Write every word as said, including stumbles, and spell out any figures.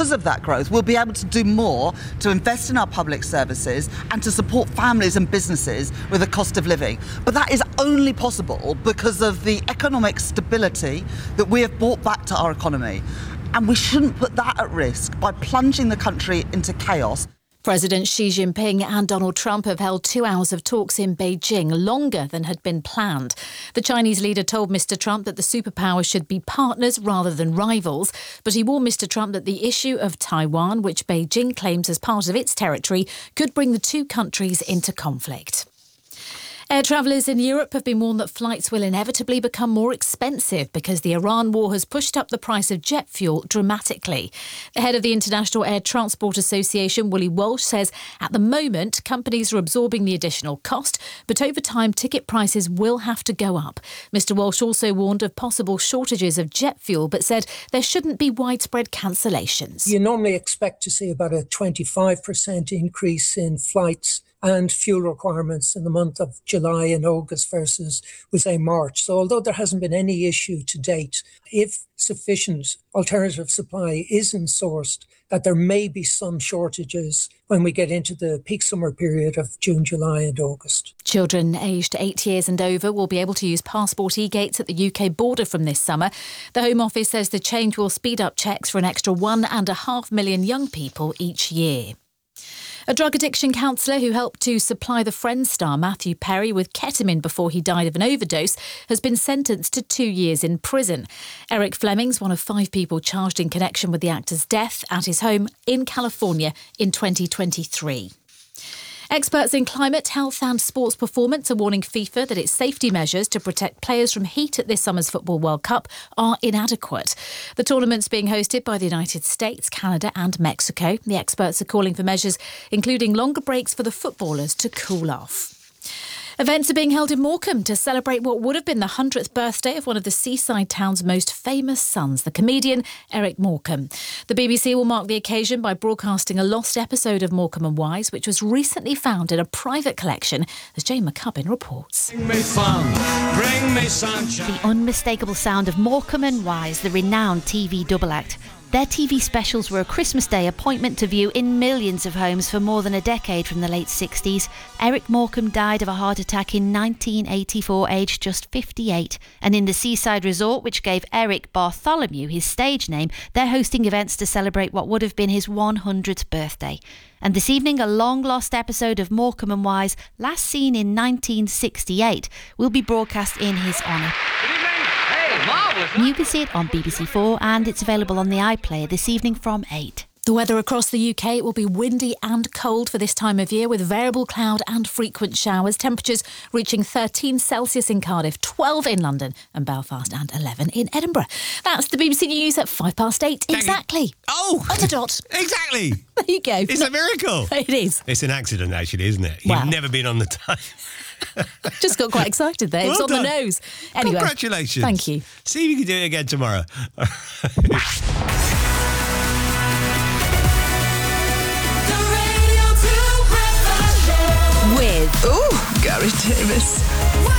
because of that growth, we'll be able to do more to invest in our public services and to support families and businesses with the cost of living. But that is only possible because of the economic stability that we have brought back to our economy. And we shouldn't put that at risk by plunging the country into chaos. President Xi Jinping and Donald Trump have held two hours of talks in Beijing, longer than had been planned. The Chinese leader told Mister Trump that the superpowers should be partners rather than rivals, but he warned Mister Trump that the issue of Taiwan, which Beijing claims as part of its territory, could bring the two countries into conflict. Air travellers in Europe have been warned that flights will inevitably become more expensive because the Iran war has pushed up the price of jet fuel dramatically. The head of the International Air Transport Association, Willie Walsh, says at the moment companies are absorbing the additional cost, but over time ticket prices will have to go up. Mister Walsh also warned of possible shortages of jet fuel, but said there shouldn't be widespread cancellations. You normally expect to see about a twenty-five percent increase in flights and fuel requirements in the month of July and August versus, we say, March. So although there hasn't been any issue to date, if sufficient alternative supply isn't sourced, that there may be some shortages when we get into the peak summer period of June, July and August. Children aged eight years and over will be able to use passport e-gates at the U K border from this summer. The Home Office says the change will speed up checks for an extra one and a half million young people each year. A drug addiction counsellor who helped to supply the Friends star Matthew Perry with ketamine before he died of an overdose has been sentenced to two years in prison. Eric Fleming's one of five people charged in connection with the actor's death at his home in California in twenty twenty-three. Experts in climate, health and sports performance are warning FIFA that its safety measures to protect players from heat at this summer's Football World Cup are inadequate. The tournament's being hosted by the United States, Canada and Mexico. The experts are calling for measures including longer breaks for the footballers to cool off. Events are being held in Morecambe to celebrate what would have been the hundredth birthday of one of the seaside town's most famous sons, the comedian Eric Morecambe. The B B C will mark the occasion by broadcasting a lost episode of Morecambe and Wise, which was recently found in a private collection, as Jane McCubbin reports. Bring me fun, bring me sunshine. The unmistakable sound of Morecambe and Wise, the renowned T V double act. Their T V specials were a Christmas Day appointment to view in millions of homes for more than a decade from the late sixties. Eric Morecambe died of a heart attack in nineteen eighty-four, aged just fifty-eight. And in the seaside resort, which gave Eric Bartholomew his stage name, they're hosting events to celebrate what would have been his one hundredth birthday. And this evening, a long-lost episode of Morecambe and Wise, last seen in nineteen sixty-eight, will be broadcast in his honour. You can see it on B B C Four and it's available on the iPlayer this evening from eight. The weather across the U K will be windy and cold for this time of year with variable cloud and frequent showers. Temperatures reaching thirteen Celsius in Cardiff, twelve in London and Belfast and eleven in Edinburgh. That's the B B C News at five past eight. Thank exactly. You. Oh! On the dot. Exactly. There you go. It's a miracle. It is. It's an accident, actually, isn't it? Wow. You've never been on the time. Just got quite excited there. Well it's on done. the nose. Anyway. Congratulations. Thank you. See if you can do it again tomorrow. With Ooh, Gary Davis.